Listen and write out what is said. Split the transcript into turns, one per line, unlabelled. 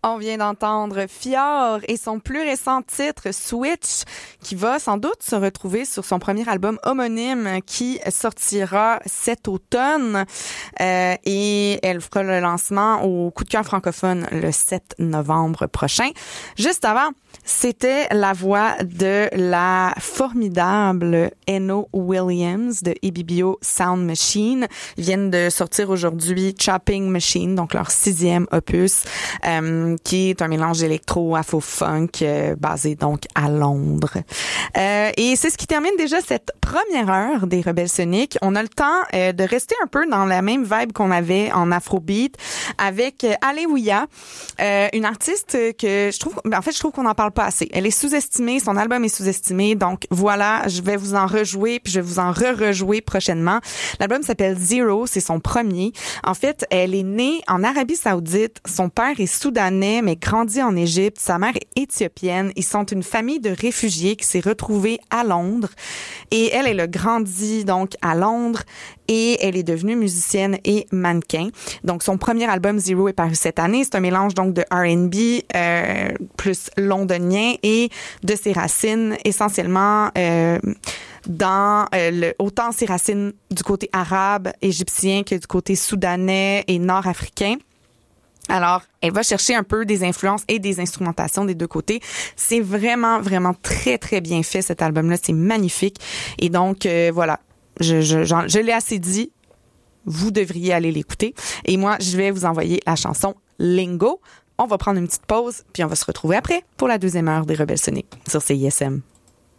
On vient d'entendre Fior et son plus récent titre Switch, qui va sans doute se retrouver sur son premier album homonyme qui sortira cet automne. Et elle fera le lancement au Coup de cœur francophone le 7 novembre prochain. Juste avant, c'était la voix de la formidable Eno Williams de EBBO Sound Machine. Ils viennent de sortir aujourd'hui Chopping Machine, donc leur 6e opus, qui est un mélange électro, afro-funk, basé donc à Londres. Et c'est ce qui termine déjà cette première heure des Rebelles Soniques. On a le temps de rester un peu dans la même vibe qu'on avait en afrobeat avec Alewiya, une artiste que je trouve qu'on n'en parle pas assez. Elle est sous-estimée, son album est sous-estimé, donc voilà, je vais vous en rejouer, puis je vais vous en re-rejouer prochainement. L'album s'appelle Zero, c'est son premier. En fait, elle est née en Arabie Saoudite, son père est soudanais, mais grandi en Égypte, sa mère est éthiopienne. Ils sont une famille de réfugiés qui s'est retrouvée à Londres, et elle a grandi donc à Londres, et elle est devenue musicienne et mannequin. Donc, son premier album, Zero, est paru cette année. C'est un mélange donc de R&B plus londonien et de ses racines essentiellement dans autant ses racines du côté arabe, égyptien que du côté soudanais et nord-africain. Alors, elle va chercher un peu des influences et des instrumentations des deux côtés. C'est vraiment, vraiment très, très bien fait, cet album-là. C'est magnifique. Et donc, voilà. Je l'ai assez dit. Vous devriez aller l'écouter. Et moi, je vais vous envoyer la chanson Lingo. On va prendre une petite pause, puis on va se retrouver après pour la deuxième heure des Rebelles Soniques sur CISM.